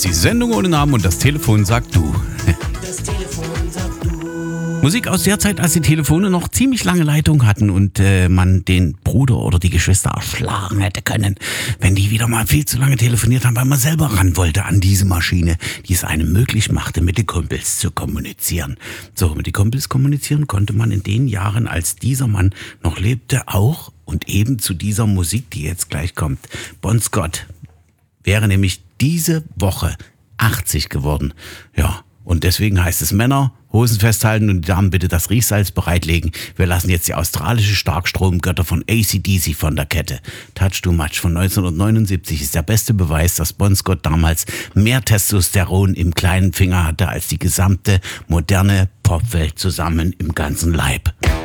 ist die Sendung ohne Namen und das Telefon sagt du. Musik aus der Zeit, als die Telefone noch ziemlich lange Leitung hatten und man den Bruder oder die Geschwister erschlagen hätte können, wenn die wieder mal viel zu lange telefoniert haben, weil man selber ran wollte an diese Maschine, die es einem möglich machte, mit den Kumpels zu kommunizieren. So, mit den Kumpels kommunizieren konnte man in den Jahren, als dieser Mann noch lebte, auch und eben zu dieser Musik, die jetzt gleich kommt. Bon Scott wäre nämlich diese Woche 80 geworden. Ja, und deswegen heißt es Männer, Hosen festhalten und die Damen bitte das Riechsalz bereitlegen. Wir lassen jetzt die australische Starkstromgötter von AC/DC von der Kette. Touch Too Much von 1979 ist der beste Beweis, dass Bon Scott damals mehr Testosteron im kleinen Finger hatte als die gesamte moderne Popwelt zusammen im ganzen Leib.